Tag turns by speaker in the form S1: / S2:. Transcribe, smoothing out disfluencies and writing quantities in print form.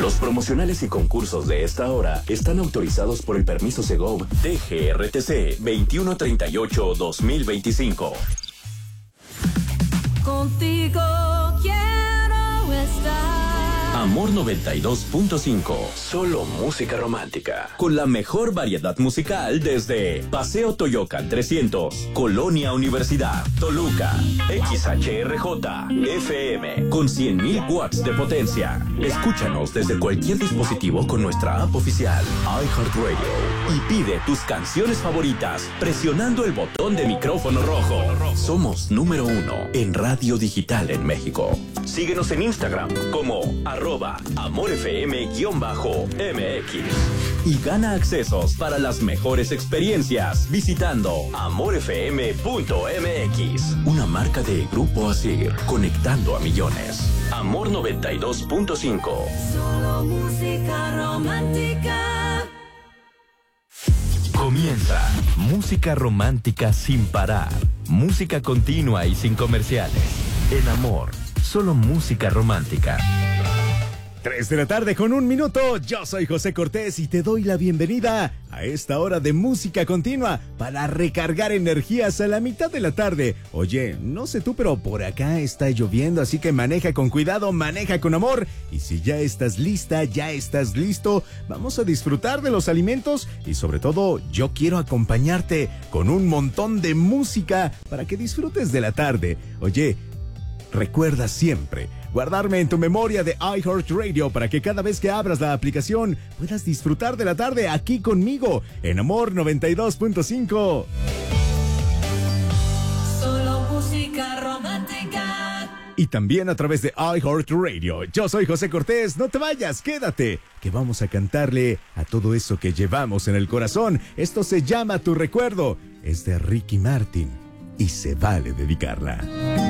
S1: Los promocionales y concursos de esta hora están autorizados por el permiso Segov DGRTC 2138-2025.
S2: Contigo quiero estar.
S1: Amor 92.5. Solo música romántica. Con la mejor variedad musical desde Paseo Toyocan 300, Colonia Universidad, Toluca, XHRJ, FM, con 100.000 watts de potencia. Escúchanos desde cualquier dispositivo con nuestra app oficial, iHeartRadio. Y pide tus canciones favoritas presionando el botón de micrófono rojo. Somos número 1 en radio digital en México. Síguenos en Instagram como @AmorFM_MX y gana accesos para las mejores experiencias visitando amorfm.mx, una marca de Grupo Asir, conectando a millones. Amor 92.5.
S2: Solo música romántica.
S3: Comienza Música Romántica sin parar. Música continua y sin comerciales. En Amor, solo música romántica.
S4: 3 de la tarde con 1 minuto. Yo soy José Cortés y te doy la bienvenida a esta hora de música continua para recargar energías a la mitad de la tarde. Oye, no sé tú, pero por acá está lloviendo, así que maneja con cuidado, maneja con amor. Y si ya estás lista, ya estás listo, vamos a disfrutar de los alimentos y sobre todo yo quiero acompañarte con un montón de música para que disfrutes de la tarde. Oye, recuerda siempre guardarme en tu memoria de iHeartRadio para que cada vez que abras la aplicación puedas disfrutar de la tarde aquí conmigo en Amor 92.5.
S2: Solo música romántica.
S4: Y también a través de iHeartRadio. Yo soy José Cortés, no te vayas, quédate, que vamos a cantarle a todo eso que llevamos en el corazón. Esto se llama Tu Recuerdo, es de Ricky Martin y se vale dedicarla.